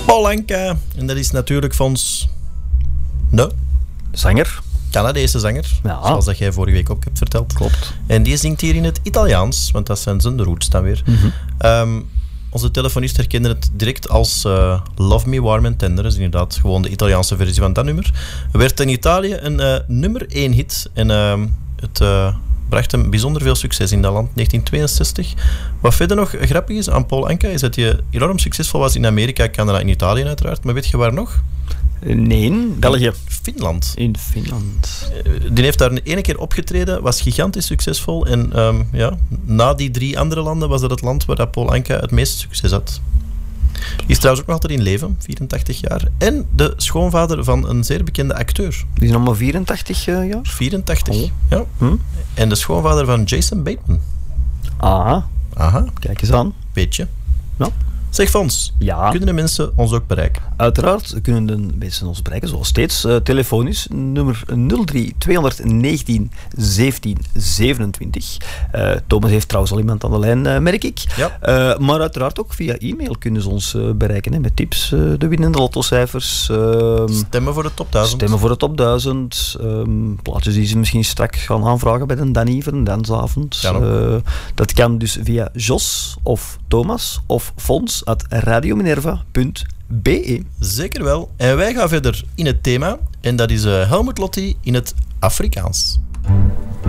Paul Anka. En dat is natuurlijk van ons... Zanger. Canadese zanger. Ja. Zoals dat jij vorige week ook hebt verteld. Klopt. En die zingt hier in het Italiaans, want dat zijn zijn roots dan weer. Onze telefonist herkende het direct als Love Me Warm and Tender. Dat is inderdaad gewoon de Italiaanse versie van dat nummer. Werd in Italië een nummer 1 hit. En het bracht hem bijzonder veel succes in dat land, 1962. Wat verder nog grappig is aan Paul Anka, is dat hij enorm succesvol was in Amerika, Canada en Italië uiteraard. Maar weet je waar nog? Nee, België. Finland. In Finland. Die heeft daar ene keer opgetreden, was gigantisch succesvol. En na die 3 andere landen was dat het land waar dat Paul Anka het meest succes had. Die is trouwens ook nog altijd in leven, 84 jaar. En de schoonvader van een zeer bekende acteur. Die is nog maar 84 jaar? 84, ja. En de schoonvader van Jason Bateman. Aha. Kijk eens aan. Beetje. Ja. Zeg Fons, kunnen de mensen ons ook bereiken? Uiteraard kunnen de mensen ons bereiken, zoals steeds, telefonisch, nummer 03 219 17 27. Thomas heeft trouwens al iemand aan de lijn, merk ik. Ja. Maar uiteraard ook via e-mail kunnen ze ons bereiken, hè, met tips, de winnende lottocijfers. Stemmen voor de top 1000. Stemmen voor de top 1000. Plaatjes die ze misschien straks gaan aanvragen bij een Danny voor een dansavond. Dat kan dus via Jos of Thomas of Fons @radiominerva.be. Zeker wel. En wij gaan verder in het thema. En dat is Helmut Lotti in het Afrikaans.